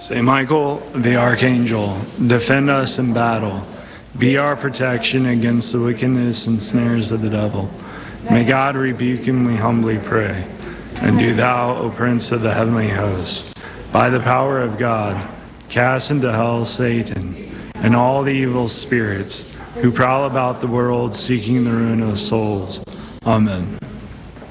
Saint Michael, the Archangel, defend us in battle. Be our protection against the wickedness and snares of the devil. May God rebuke him, we humbly pray. And do thou, O Prince of the heavenly host, by the power of God, cast into hell Satan and all the evil spirits who prowl about the world seeking the ruin of souls. Amen.